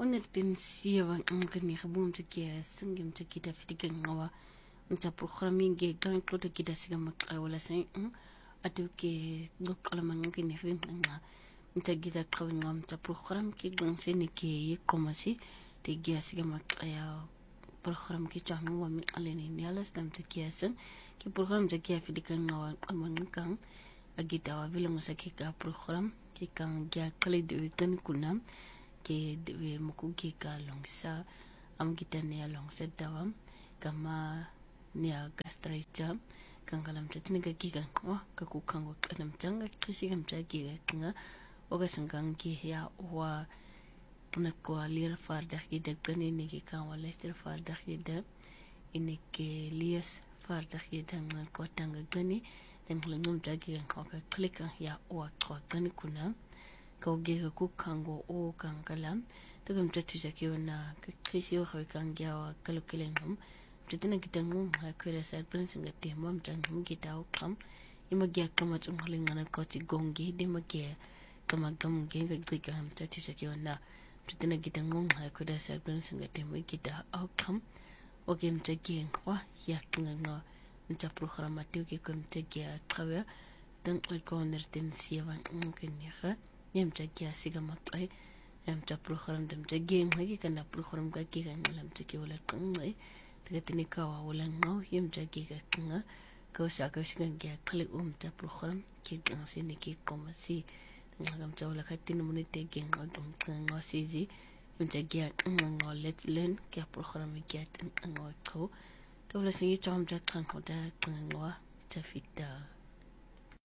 ونرتين سيوا ممكن يخبون تكيا سنجم تكيدا في تكيا نتا بروغرامين جي كان كلو تكيدا سيغا ولا سين أتوكي دوك على ما ممكن يفهم نتا جيدا قوي نتا بروغرام كي غنسيني كي يكوماسي تيجي سيغا مكايا بروغرام كي تعمل ومن عليني نيالاس دم تكياسن كي بروغرام تكيا في تكيا نوا أمان كان أجيدا وابيلا مساكي كا بروغرام كي كان جا كلي دوي كان كنام ke dewe mukugi ka longsa am kita nia longsa dawam kama nia gastraicha kan kalam tatni ka giga ka kukang ko kanam changa kisi kam chagi ga nga oga sangang ki ya wa na ko lir farda hida kani ni ki kan wala stir farda hida ini ke lias farda hida ngal ko tanga gani dan klangum chagi ga ka klik ya wa ko gani kuna kauge ku kango o kangalam tagam tatu jakiwa na kisio khawi kangyawa kalukilengum tutina gitangu ha kwera sa prince ngati mam tangum gitau kam imagya kama tunghalingana ko ti gongi de magya kama gam genga gigam tatu jakiwa na tutina gitangu ha kwera sa prince ngati mo gita au kam o gem tagi wa ya kinga nta programmatiu ke kom tagi trawa dan ko nerten siwan mungkin ya يمتى سيجا مطعي يمتى بروخرم دمتى جيم هاي كنا بروخرم كي كان لمتى كي ولا كنغي تكتني كوا ولا نو يمتى كي كنغا كوسا كوسكن كي كلي أمتى بروخرم كي كنسيني كي كوماسي نعم تقول كتير مني تيجي نقدم كنغا سيزي يمتى كي كنغا لتلين كي بروخرم كي كنغا تو تقول سيجي تعم جات كنغا كنغا تفيدا